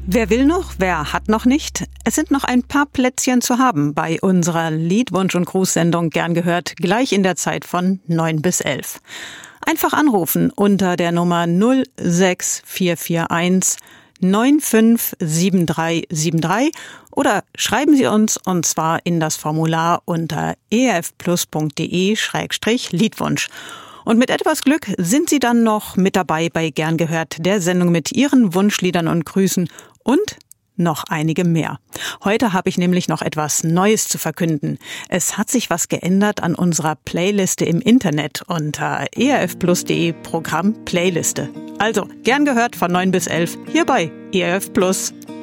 Wer will noch, wer hat noch nicht? Es sind noch ein paar Plätzchen zu haben bei unserer Liedwunsch- und Grußsendung Gern gehört, gleich in der Zeit von 9 bis 11. Einfach anrufen unter der Nummer 06441 957373 oder schreiben Sie uns und zwar in das Formular unter erfplus.de/Liedwunsch. Und mit etwas Glück sind Sie dann noch mit dabei bei Gern gehört, der Sendung mit Ihren Wunschliedern und Grüßen und noch einige mehr. Heute habe ich nämlich noch etwas Neues zu verkünden. Es hat sich was geändert an unserer Playliste im Internet unter erfplus.de Programm Playliste. Also, Gern gehört von 9 bis 11 hier bei ERF Plus.